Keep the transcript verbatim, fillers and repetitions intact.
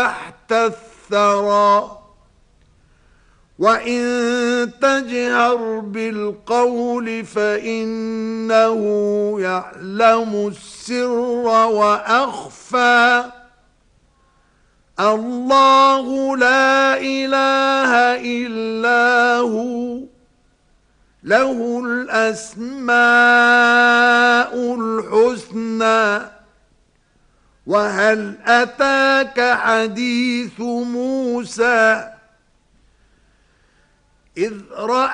تحت الثرى وإن تجهر بالقول فإنه يعلم السر وأخفى الله لا إله إلا هو له الأسماء الحسنى وهل أتاك حديث موسى إذ رأى